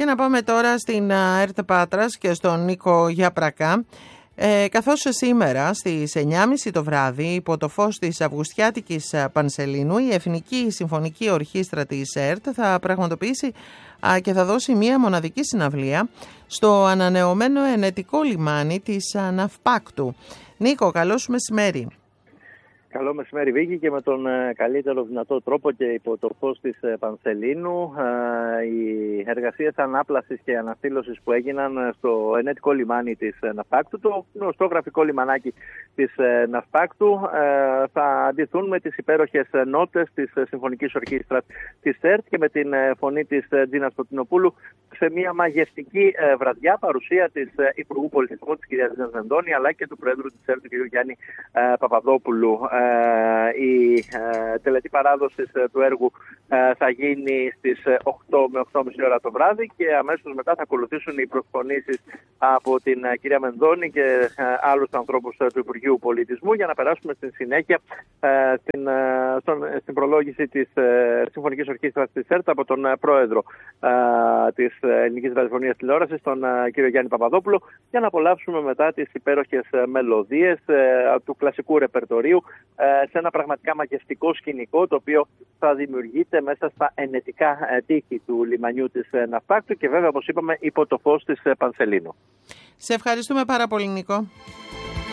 Και να πάμε τώρα στην ΕΡΤ Πάτρας και στον Νίκο Γιαπρακά. Καθώς σήμερα στις 9.30 το βράδυ, υπό το φως της Αυγουστιάτικης Πανσελίνου, η Εθνική Συμφωνική Ορχήστρα της ΕΡΤ θα πραγματοποιήσει και θα δώσει μία μοναδική συναυλία στο ανανεωμένο ενετικό λιμάνι της Ναυπάκτου. Νίκο, καλό σου μεσημέρι. Καλό μεσημέρι, Βίκη, και με τον καλύτερο δυνατό τρόπο και υπό το φως της Πανσελίνου. Οι εργασίες ανάπλασης και αναστήλωσης που έγιναν στο ενετικό λιμάνι της Ναυπάκτου, το γνωστό γραφικό λιμανάκι της Ναυπάκτου, θα αντιθούν με τις υπέροχες νότες της Συμφωνικής Ορχήστρας της ΕΡΤ και με την φωνή της Τζίνας Κωτεινοπούλου σε μια μαγευτική βραδιά, παρουσία της Υπουργού Πολιτισμού της κυρίας Τζίνας Μενδώνη, αλλά και του Προέδρου της ΕΡΤ, του κ. Γιάννη Παπαδόπουλου. Η τελετή παράδοσης του έργου θα γίνει στις 8 με 8.30 ώρα το βράδυ και αμέσως μετά θα ακολουθήσουν οι προσφωνήσεις από την κυρία Μενδώνη και άλλους ανθρώπους του Υπουργείου Πολιτισμού, για να περάσουμε στη συνέχεια στην προλόγηση της Συμφωνικής Ορχήστρας της ΕΡΤ από τον Πρόεδρο της Ελληνικής Ραδιοφωνίας Τηλεόρασης, τον κύριο Γιάννη Παπαδόπουλο, για να απολαύσουμε μετά τις υπέροχες μελωδίες του κλασικού ρεπερτορίου σε ένα πραγματικά μαγευτικό σκηνικό, το οποίο θα δημιουργείται μέσα στα ενετικά τείχη του λιμανιού της Ναυπάκτου και βέβαια, όπως είπαμε, υπό το φως της Πανσελίνου. Σε ευχαριστούμε πάρα πολύ, Νίκο.